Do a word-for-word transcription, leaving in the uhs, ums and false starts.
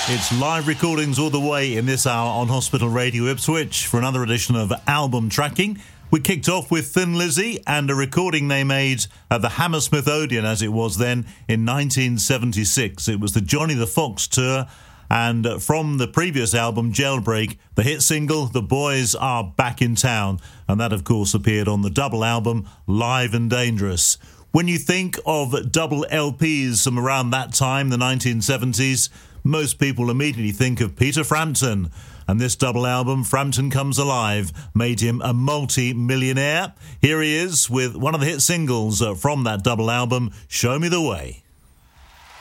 It's live recordings all the way in this hour on Hospital Radio Ipswich for another edition of Album Tracking. We kicked off with Thin Lizzy and a recording they made at the Hammersmith Odeon, as it was then, in nineteen seventy-six. It was the Johnny the Fox tour, and from the previous album, Jailbreak, the hit single, The Boys Are Back in Town. And that, of course, appeared on the double album, Live and Dangerous. When you think of double L Ps from around that time, the nineteen seventies, most people immediately think of Peter Frampton. And this double album, Frampton Comes Alive, made him a multi-millionaire. Here he is with one of the hit singles from that double album, Show Me the Way.